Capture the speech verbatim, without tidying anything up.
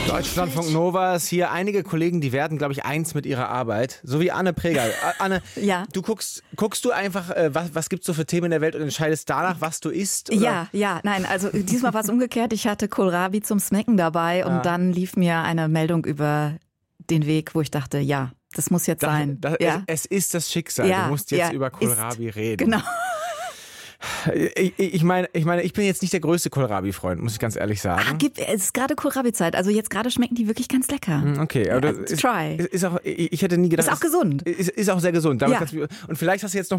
Deutschlandfunk Nova ist hier. Einige Kollegen, die werden, glaube ich, eins mit ihrer Arbeit. So wie Anne Pregal. Anne, ja. du guckst, guckst du einfach, äh, was, was gibt es so für Themen in der Welt und entscheidest danach, was du isst? Oder? Ja, ja, nein, also diesmal war es umgekehrt. Ich hatte Kohlrabi zum Snacken dabei und ah. dann lief mir eine Meldung über den Weg, wo ich dachte, ja, das muss jetzt das, sein. Das, ja. es, es ist das Schicksal. Ja, du musst jetzt ja, über Kohlrabi ist, reden. Genau. Ich, ich, meine, ich meine, ich bin jetzt nicht der größte Kohlrabi-Freund, muss ich ganz ehrlich sagen. Ah, gibt, es ist gerade Kohlrabi-Zeit. Also jetzt gerade schmecken die wirklich ganz lecker. Okay, aber ja, das ist, try. Ist auch, ich hätte nie gedacht. Ist auch gesund. Ist, ist auch sehr gesund. Damit ja. kannst du, und vielleicht hast du jetzt noch